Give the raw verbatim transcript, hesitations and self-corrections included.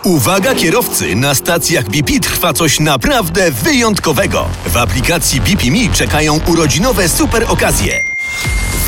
Uwaga kierowcy, na stacjach B P trwa coś naprawdę wyjątkowego. W aplikacji B P Me czekają urodzinowe super okazje.